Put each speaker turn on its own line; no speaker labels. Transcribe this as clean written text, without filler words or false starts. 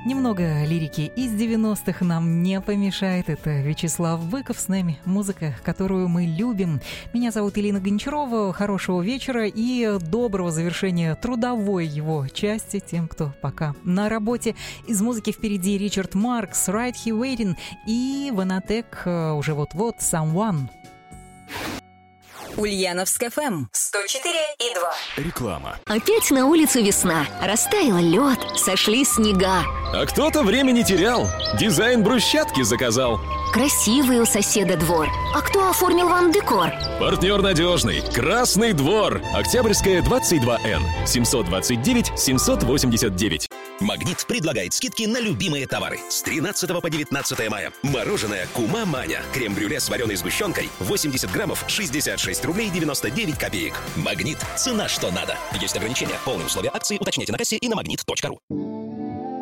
Немного лирики из 90-х нам не помешает. Это Вячеслав Быков с нами. Музыка, которую мы любим. Меня зовут Элина Гончарова. Хорошего вечера и доброго завершения трудовой его части тем, кто пока на работе. Из музыки впереди Ричард Маркс, Right Here Waiting и Ванатек уже вот-вот Someone.
Ульяновск ФМ 104,2.
Реклама.
Опять на улице весна. Растаял лед, сошли снега.
А кто-то время не терял. Дизайн брусчатки заказал.
Красивый у соседа двор. А кто оформил вам декор?
Партнер надежный. Красный двор. Октябрьская, 22Н. 729-789.
«Магнит» предлагает скидки на любимые товары. С 13 по 19 мая. Мороженое «Кума Маня». Крем-брюле с вареной сгущенкой. 80 граммов, 66 рублей 99 копеек. «Магнит». Цена что надо. Есть ограничения. Полные условия акции уточняйте на кассе и на magnet.ru.